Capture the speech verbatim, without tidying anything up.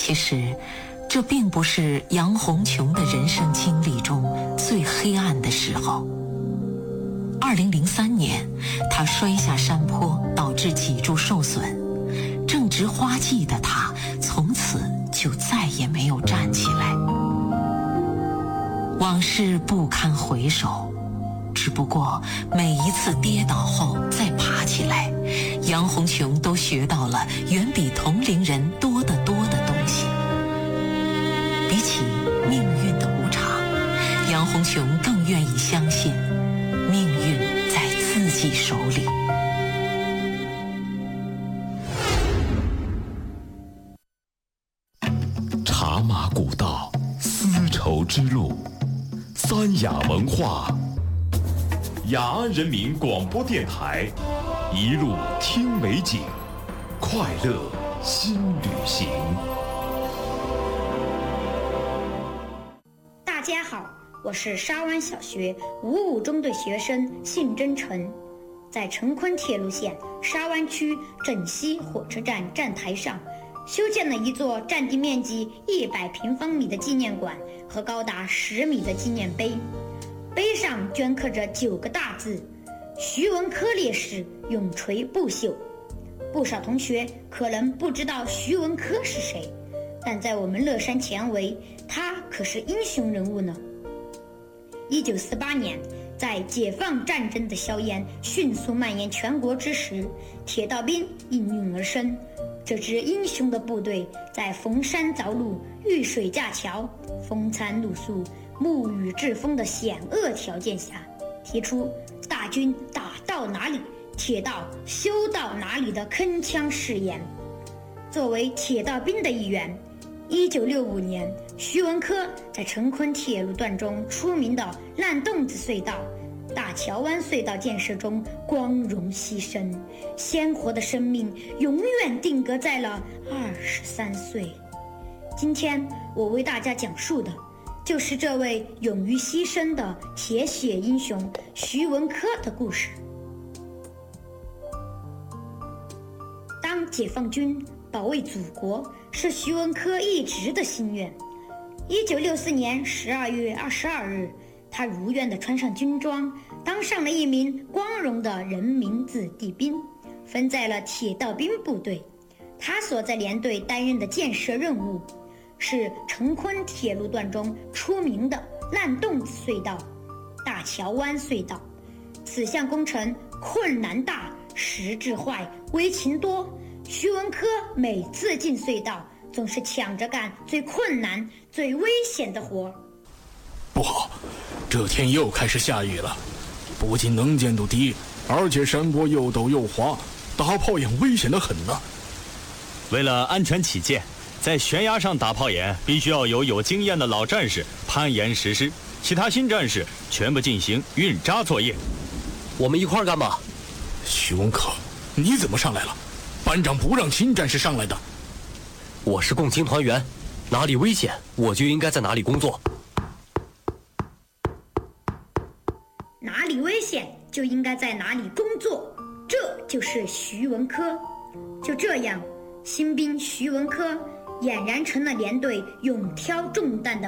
其实，这并不是杨红琼的人生经历中最黑暗的时候。二零零三年，他摔下山坡，导致脊柱受损。正值花季的他，从此就再也没有站起来。往事不堪回首，只不过每一次跌倒后再爬起来，杨红琼都学到了远比同龄人多得多的东西。比起命运的无常，杨红琼更愿意相信命运在自己手里。 茶马古道，丝绸之路，三雅文化，雅安人民广播电台，一路听美景，快乐新旅行。 大家好，我是沙湾小学五五中的学生信真诚。在成昆铁路线沙湾区镇西火车站站台上，修建了一座占地面积一百平方米的纪念馆和高达十米的纪念碑，碑上镌刻着九个大字：徐文科烈士永垂不朽。不少同学可能不知道徐文科是谁，但在我们乐山前围，他可是英雄人物呢。一九四八年，在解放战争的硝烟迅速蔓延全国之时，铁道兵应运而生。这支英雄的部队在逢山凿路、遇水架桥、风餐露宿、沐雨栉风的险恶条件下，提出大军打到哪里，铁道修到哪里的铿锵誓言。作为铁道兵的一员，一九六五年，徐文科在成昆铁路段中出名的烂洞子隧道、大桥湾隧道建设中光荣牺牲，鲜活的生命永远定格在了二十三岁。今天我为大家讲述的就是这位勇于牺牲的铁血英雄徐文科的故事。当解放军保卫祖国是徐文科一直的心愿。一九六四年十二月二十二日，他如愿地穿上军装，当上了一名光荣的人民子弟兵，分在了铁道兵部队。他所在连队担任的建设任务是成昆铁路段中出名的烂洞子隧道、大桥湾隧道。此项工程困难大，实质坏，危情多。徐文科每次进隧道，总是抢着干最困难、最危险的活。 不好，这天又开始下雨了，不仅能见度低，而且山坡又陡又滑，打炮眼危险得很呢。 为了安全起见，在悬崖上打炮眼必须要有有经验的老战士攀岩实施，其他新战士全部进行运渣作业。 我们一块儿干吧。 徐文科，你怎么上来了？班长不让新战士上来的。 我是共青团员，哪里危险我就应该在哪里工作。 哪里危险就应该在哪里工作，这就是徐文科。就这样，新兵徐文科俨然成了连队勇挑重担的